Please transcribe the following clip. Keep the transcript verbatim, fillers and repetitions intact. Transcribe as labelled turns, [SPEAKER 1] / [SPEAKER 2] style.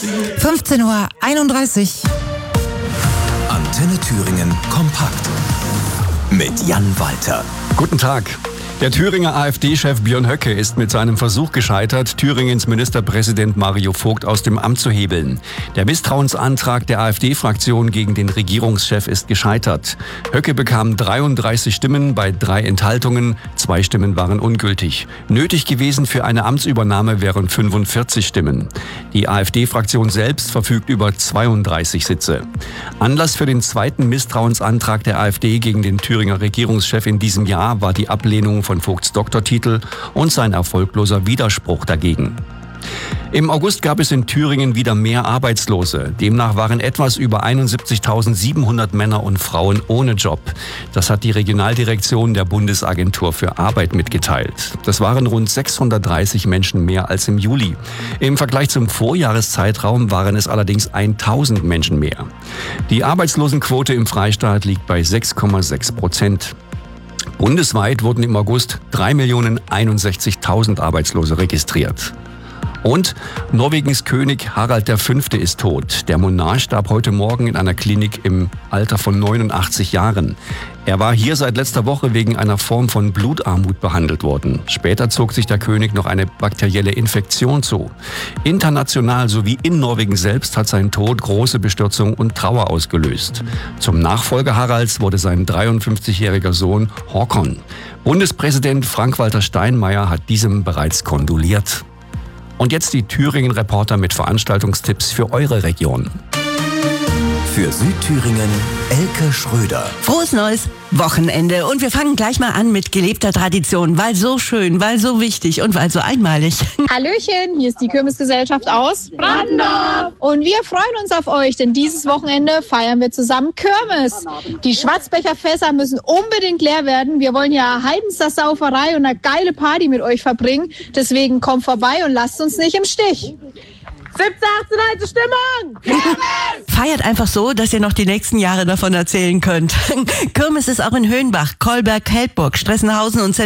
[SPEAKER 1] fünfzehn Uhr einunddreißig.
[SPEAKER 2] Antenne Thüringen kompakt mit Jan Walter.
[SPEAKER 3] Guten Tag. Der Thüringer AfD-Chef Björn Höcke ist mit seinem Versuch gescheitert, Thüringens Ministerpräsident Mario Vogt aus dem Amt zu hebeln. Der Misstrauensantrag der AfD-Fraktion gegen den Regierungschef ist gescheitert. Höcke bekam dreiunddreißig Stimmen bei drei Enthaltungen, zwei Stimmen waren ungültig. Nötig gewesen für eine Amtsübernahme wären fünfundvierzig Stimmen. Die AfD-Fraktion selbst verfügt über zweiunddreißig Sitze. Anlass für den zweiten Misstrauensantrag der AfD gegen den Thüringer Regierungschef in diesem Jahr war die Ablehnung von Vogts Doktortitel und sein erfolgloser Widerspruch dagegen. Im August gab es in Thüringen wieder mehr Arbeitslose. Demnach waren etwas über einundsiebzigtausendsiebenhundert Männer und Frauen ohne Job. Das hat die Regionaldirektion der Bundesagentur für Arbeit mitgeteilt. Das waren rund sechshundertdreißig Menschen mehr als im Juli. Im Vergleich zum Vorjahreszeitraum waren es allerdings tausend Menschen mehr. Die Arbeitslosenquote im Freistaat liegt bei sechs Komma sechs Prozent. Bundesweit wurden im August drei Millionen einundsechzigtausend Arbeitslose registriert. Und Norwegens König Harald der Fünfte ist tot. Der Monarch starb heute Morgen in einer Klinik im Alter von neunundachtzig Jahren. Er war hier seit letzter Woche wegen einer Form von Blutarmut behandelt worden. Später zog sich der König noch eine bakterielle Infektion zu. International sowie in Norwegen selbst hat sein Tod große Bestürzung und Trauer ausgelöst. Zum Nachfolger Haralds wurde sein dreiundfünfzigjähriger Sohn Håkon. Bundespräsident Frank-Walter Steinmeier hat diesem bereits kondoliert. Und jetzt die Thüringen-Reporter mit Veranstaltungstipps für eure Region.
[SPEAKER 2] Für Südthüringen Elke Schröder.
[SPEAKER 4] Frohes neues Wochenende und wir fangen gleich mal an mit gelebter Tradition, weil so schön, weil so wichtig und weil so einmalig.
[SPEAKER 5] Hallöchen, hier ist die Kirmesgesellschaft aus Brandorf und wir freuen uns auf euch, denn dieses Wochenende feiern wir zusammen Kirmes. Die Schwarzbecherfässer müssen unbedingt leer werden. Wir wollen ja heidenster Sauferei und eine geile Party mit euch verbringen. Deswegen kommt vorbei und lasst uns nicht im Stich. siebzehn, achtzehn, neunzehn Stimmung! Kirmes!
[SPEAKER 4] Feiert einfach so, dass ihr noch die nächsten Jahre davon erzählen könnt. Kirmes ist auch in Höhenbach, Kolberg, Heldburg, Stressenhausen und